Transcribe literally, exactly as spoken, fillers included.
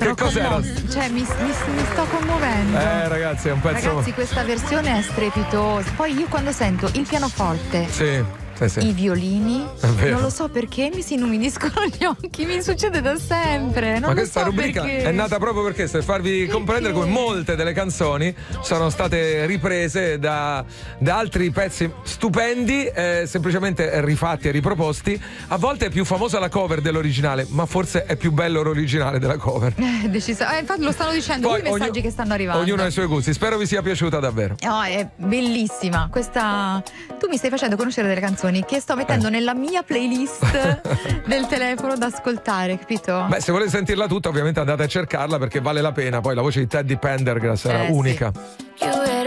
Sono che cos'era? commo- cioè mi, mi, mi sto commuovendo. Eh ragazzi, è un pezzo. Ragazzi, questa versione è strepitosa. Poi io quando sento il pianoforte, Sì, sì, sì. i violini, vero. non lo so perché mi si inumidiscono gli occhi, mi succede da sempre. Non Ma lo questa so rubrica perché. è nata proprio per questo, per farvi comprendere come molte delle canzoni sono state riprese da, da altri pezzi stupendi, eh, semplicemente rifatti e riproposti. A volte è più famosa la cover dell'originale, ma forse è più bello l'originale della cover. Eh, deciso. Eh, infatti lo stanno dicendo Poi i messaggi ogni- che stanno arrivando. Ognuno ha i suoi gusti, spero vi sia piaciuta davvero. No, è bellissima questa. Tu mi stai facendo conoscere delle canzoni che sto mettendo Eh. nella mia playlist del telefono da ascoltare, capito? Beh, se volete sentirla tutta, ovviamente andate a cercarla perché vale la pena. Poi la voce di Teddy Pendergrass era Eh, sì. unica.